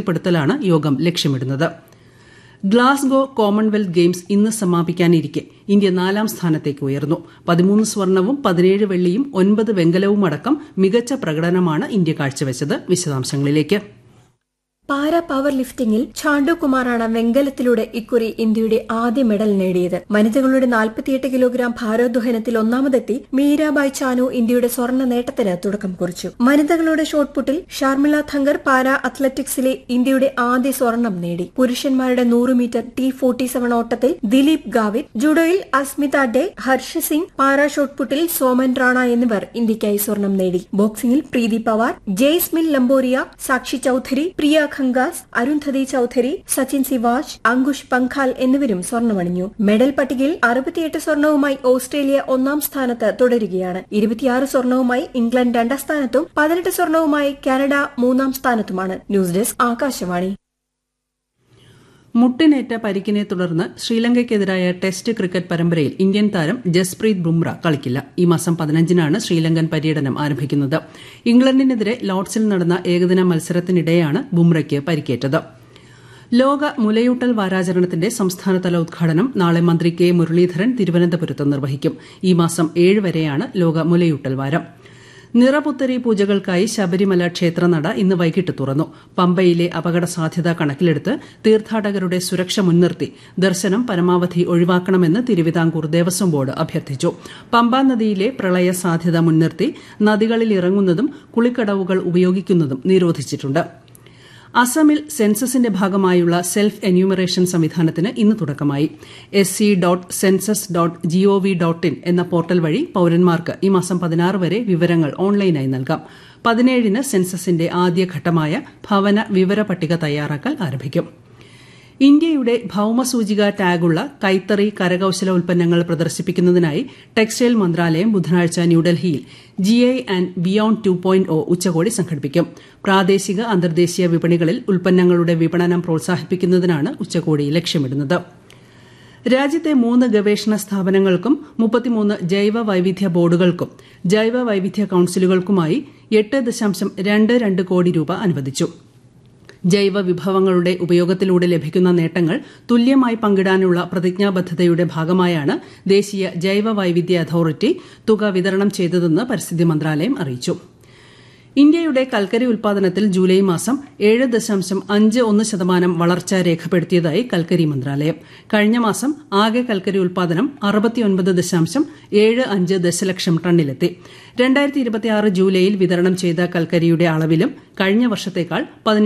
ശക്തിപ്പെടുത്തലാണ് യോഗം ലക്ഷ്യമിടുന്നത്. Glasgow Commonwealth games ഇന്ന് സമാപിക്കാനിരിക്കെ ഇന്ത്യ 4ാം സ്ഥാനത്തേക്ക് ഉയർന്നു. 13 സ്വർണവും 17 വെള്ളിയും 9 വെങ്കലവും അടക്കം മികച്ച പ്രകടനമാണ് ഇന്ത്യ കാഴ്ചവെച്ചത്. വിശദാംശങ്ങളിലേക്ക്. പാര പവർ ലിഫ്റ്റിംഗിൽ ഛാണ്ടു കുമാറാണ് വെങ്കലത്തിലൂടെ ഇക്കുറി ഇന്ത്യയുടെ ആദ്യ മെഡൽ നേടിയത്. വനിതകളുടെ 48 കിലോഗ്രാം ഭാരോദ്വഹനത്തിൽ ഒന്നാമതെത്തി മീരാബായ് ചാനു ഇന്ത്യയുടെ സ്വർണ്ണ നേട്ടത്തിന് തുടക്കം കുറിച്ചു. വനിതകളുടെ ഷോട്ട്പുട്ടിൽ ഷർമിള ഥങ്കർ പാര അത്ലറ്റിക്സിലെ ഇന്ത്യയുടെ ആദ്യ സ്വർണം നേടി. പുരുഷന്മാരുടെ 100 മീറ്റർ T47 ഓട്ടത്തിൽ ദിലീപ് ഗാവിത്, ജൂഡോയിൽ അസ്മിത ഡേ, ഹർഷ സിംഗ്, പാര ഷോട്ട്പുട്ടിൽ സോമൻ റാണ എന്നിവർ ഇന്ത്യയ്ക്കായി സ്വർണം നേടി. ബോക്സിംഗിൽ പ്രീതി പവാർ, ജെയ്സ്മിൻ ലംബോറിയ, സാക്ഷി ചൌധരി, പ്രിയ ഖങ്കാസ്, അരുന്ധതി ചൌധരി, സച്ചിൻ സിവാജ്, അങ്കുഷ് പങ്കാൽ എന്നിവരും സ്വർണ്ണമണിഞ്ഞു. മെഡൽ പട്ടികയിൽ 68 സ്വർണവുമായി ഓസ്ട്രേലിയ 1ാം സ്ഥാനത്ത് തുടരുകയാണ്. 26 സ്വർണവുമായി ഇംഗ്ലണ്ട് 2ാം സ്ഥാനത്തും 18 സ്വർണവുമായി കാനഡ 3ാം സ്ഥാനത്തുമാണ്. News desk Akashvani. മുട്ടിനേറ്റ പരിക്കിനെ തുടർന്ന് ശ്രീലങ്കയ്ക്കെതിരായ ടെസ്റ്റ് ക്രിക്കറ്റ് പരമ്പരയിൽ ഇന്ത്യൻ താരം ജസ്പ്രീത് ബുംറ കളിക്കില്ല. ഈ മാസം 15-നാണ് ശ്രീലങ്കൻ പര്യടനം ആരംഭിക്കുന്നത്. ഇംഗ്ലണ്ടിനെതിരെ ലോർഡ്സിൽ നടന്ന ഏകദിന മത്സരത്തിനിടെയാണ് ബുംറയ്ക്ക് പരിക്കേറ്റത്. ലോക മുലയൂട്ടൽ വാരാചരണത്തിന്റെ സംസ്ഥാനതല ഉദ്ഘാടനം നാളെ മന്ത്രി കെ മുരളീധരൻ തിരുവനന്തപുരത്ത് നിർവഹിക്കും. ഈ മാസം 7 വരെയാണ് ലോക മുലയൂട്ടൽ വാരം. നിറപുത്തരി പൂജകൾക്കായി ശബരിമല ക്ഷേത്രനട ഇന്ന് വൈകിട്ട് തുറന്നു. പമ്പയിലെ അപകട സാധ്യത കണക്കിലെടുത്ത് തീർത്ഥാടകരുടെ സുരക്ഷ മുൻനിർത്തി ദർശനം പരമാവധി ഒഴിവാക്കണമെന്ന് തിരുവിതാംകൂർ ദേവസ്വം ബോർഡ് അഭ്യർത്ഥിച്ചു. പമ്പാ നദിയിലെ പ്രളയ സാധ്യത മുൻനിർത്തി നദികളിൽ ഇറങ്ങുന്നതും കുളിക്കടവുകൾ ഉപയോഗിക്കുന്നതും നിരോധിച്ചിട്ടുണ്ട്. അസമിൽ സെൻസസിന്റെ ഭാഗമായുള്ള സെൽഫ് എന്യൂമറേഷൻ സംവിധാനത്തിന് ഇന്ന് തുടക്കമായി. sc.census.gov.in എന്ന പോർട്ടൽ വഴി പൌരന്മാർക്ക് ഈ മാസം 16 വരെ വിവരങ്ങൾ ഓൺലൈനായി നൽകാം. 17-ന് സെൻസസിന്റെ ആദ്യഘട്ടമായ ഭവന വിവര പട്ടിക തയ്യാറാക്കൽ ആരംഭിക്കും. ഇന്ത്യയുടെ ഭൌമസൂചിക ടാഗുള്ള കൈത്തറി കരകൌശല ഉൽപ്പന്നങ്ങൾ പ്രദർശിപ്പിക്കുന്നതിനായി ടെക്സ്റ്റൈൽ മന്ത്രാലയം ബുധനാഴ്ച ന്യൂഡൽഹിയിൽ GI ആൻഡ് ബിയോണ്ട് 2.0 ഉച്ചകോടി സംഘടിപ്പിക്കും. പ്രാദേശിക അന്തർദേശീയ വിപണികളിൽ ഉൽപ്പന്നങ്ങളുടെ വിപണനം പ്രോത്സാഹിപ്പിക്കുന്നതിനാണ് ഉച്ചകോടി ലക്ഷ്യമിടുന്നത്. രാജ്യത്തെ 3 ഗവേഷണ സ്ഥാപനങ്ങൾക്കും 33 ജൈവ വൈവിധ്യ ബോർഡുകൾക്കും ജൈവ വൈവിധ്യ കൌൺസിലുകൾക്കുമായി 8.22 കോടി രൂപ അനുവദിച്ചു. ജൈവ വിഭവങ്ങളുടെ ഉപയോഗത്തിലൂടെ ലഭിക്കുന്ന നേട്ടങ്ങൾ തുല്യമായി പങ്കിടാനുള്ള പ്രതിജ്ഞാബദ്ധതയുടെ ഭാഗമായാണ് ദേശീയ ജൈവ വൈവിധ്യ അതോറിറ്റി തുക വിതരണം ചെയ്തതെന്ന് പരിസ്ഥിതി മന്ത്രാലയം അറിയിച്ചു. ഇന്ത്യയുടെ കൽക്കരി ഉൽപാദനത്തിൽ ജൂലൈ മാസം 7.51% വളർച്ച രേഖപ്പെടുത്തിയതായി കൽക്കരി മന്ത്രാലയം. കഴിഞ്ഞ മാസം ആകെ കൽക്കരി ഉൽപാദനം 69.75 ദശലക്ഷം ടണ്ണിലെത്തി. 2026 ജൂലൈയിൽ വിതരണം ചെയ്ത കൽക്കരിയുടെ അളവിലും കഴിഞ്ഞ വർഷത്തേക്കാൾ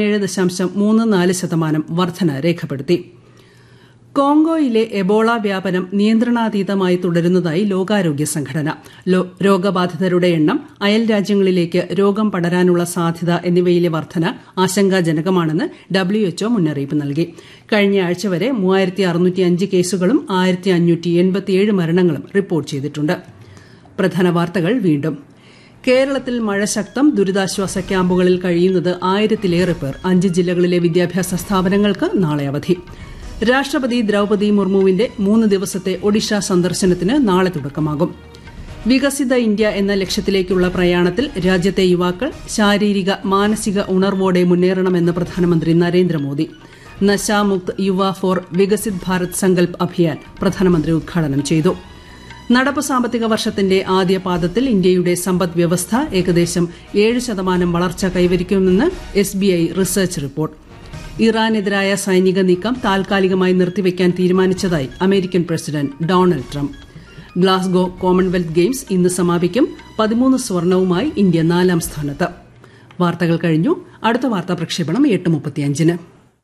17.34% വർധന രേഖപ്പെടുത്തി. കോങ്കോയിലെ എബോള വ്യാപനം നിയന്ത്രണാതീതമായി തുടരുന്നതായി ലോകാരോഗ്യ സംഘടന. രോഗബാധിതരുടെ എണ്ണം, അയൽ രാജ്യങ്ങളിലേക്ക് രോഗം പടരാനുള്ള സാധ്യത എന്നിവയിലെ വർധന ആശങ്കാജനകമാണെന്ന് WHO മുന്നറിയിപ്പ് നൽകി. കഴിഞ്ഞ ആഴ്ച വരെ 3605 കേസുകളും 1587 മരണങ്ങളും റിപ്പോർട്ട് ചെയ്തിട്ടുണ്ട്. പ്രധാന വാർത്തകൾ വീണ്ടും. കേരളത്തിൽ മഴ ശക്തം. ദുരിതാശ്വാസ ക്യാമ്പുകളിൽ കഴിയുന്നത് 1000-ലേറെ പേർ. 5 ജില്ലകളിലെ വിദ്യാഭ്യാസ സ്ഥാപനങ്ങൾക്ക് നാളെ അവധി. രാഷ്ട്രപതി ദ്രൌപദി മുർമുവിന്റെ 3 ദിവസത്തെ ഒഡീഷ സന്ദർശനത്തിന് നാളെ തുടക്കമാകും. വികസിത ഇന്ത്യ എന്ന ലക്ഷ്യത്തിലേക്കുള്ള പ്രയാണത്തിൽ രാജ്യത്തെ യുവാക്കൾ ശാരീരിക മാനസിക ഉണർവോടെ മുന്നേറണമെന്ന് പ്രധാനമന്ത്രി നരേന്ദ്രമോദി. നശാമുക്ത് യുവ ഫോർ വികസിത് ഭാരത് സങ്കൽപ് അഭിയാൻ പ്രധാനമന്ത്രി ഉദ്ഘാടനം ചെയ്തു. നടപ്പ് സാമ്പത്തിക വർഷത്തിന്റെ ആദ്യ പാദത്തിൽ ഇന്ത്യയുടെ സമ്പദ് വ്യവസ്ഥ ഏകദേശം 7% വളർച്ച കൈവരിക്കുമെന്ന് SBI റിസർച്ച് റിപ്പോർട്ട്. ഇറാനെതിരായ സൈനിക നീക്കം താൽക്കാലികമായി നിർത്തിവെക്കാൻ തീരുമാനിച്ചതായി American president Donald Trump. Glasgow Commonwealth games ഇന്ന് സമാപിക്കും. 13 സ്വർണവുമായി ഇന്ത്യ 4ാം സ്ഥാനത്ത്. വാർത്തകൾ കഴിഞ്ഞു. അടുത്ത വാർത്താ പ്രക്ഷേപണം 8:35-ന്.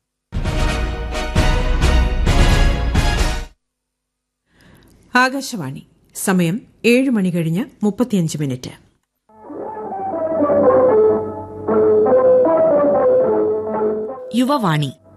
ആകാശവാണി. സമയം 7:35. യുവവാണി.